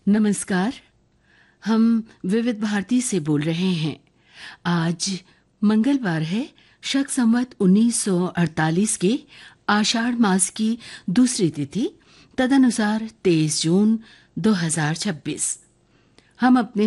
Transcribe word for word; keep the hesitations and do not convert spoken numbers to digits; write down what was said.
नमस्कार। हम विविध भारती से बोल रहे हैं। आज मंगलवार है, शक संवत उन्नीस सौ अड़तालीस के आषाढ़ मास की दूसरी तिथि, तदनुसार तेईस जून दो हज़ार छब्बीस। हम अपने